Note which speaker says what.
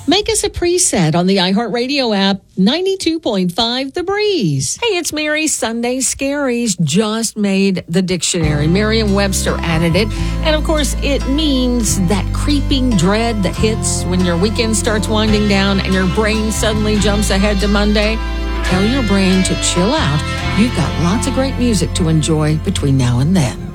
Speaker 1: Make us a preset on the iHeartRadio app, 92.5 The Breeze.
Speaker 2: Hey, it's Mary. Sunday Scaries just made the dictionary. Merriam-Webster added it. And, of course, it means that creeping dread that hits when your weekend starts winding down and your brain suddenly jumps ahead to Monday. Tell your brain to chill out. You've got lots of great music to enjoy between now and then.